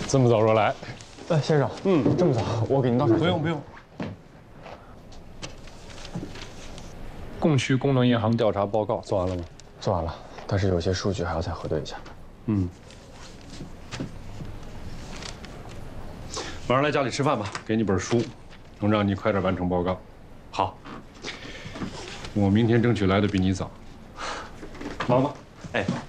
这么早说来？ 哎，先生，这么早，我给您倒茶。 不用不用。 供区工农银行调查报告做完了吗？ 做完了，但是有些数据还要再核对一下。 晚上来家里吃饭吧，给你本书，能让你快点完成报告。好，我明天争取来的比你早。忙吧。 哎。